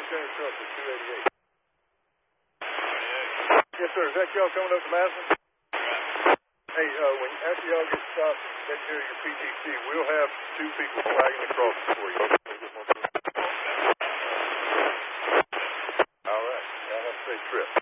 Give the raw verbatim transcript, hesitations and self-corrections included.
center truck with two eighty-eight. Yes, sir. Is that y'all coming up to Madison? Hey, uh, when after y'all get stopped and take care of your P T C, we'll have two people flagging the crossing for you. All right. Y'all have a safe trip.